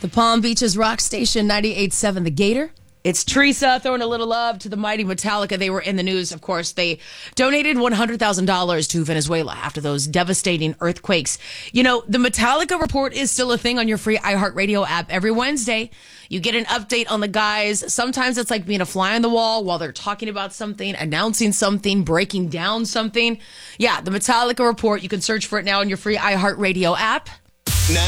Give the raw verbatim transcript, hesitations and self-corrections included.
The Palm Beaches rock station ninety-eight point seven The Gator. It's Teresa throwing a little love to the mighty Metallica. They were in the news, of course. They donated one hundred thousand dollars to Venezuela after those devastating earthquakes. You know, the Metallica Report is still a thing on your free iHeartRadio app. Every Wednesday, you get an update on the guys. Sometimes it's like being a fly on the wall while they're talking about something, announcing something, breaking down something. Yeah, the Metallica Report. You can search for it now on your free iHeartRadio app.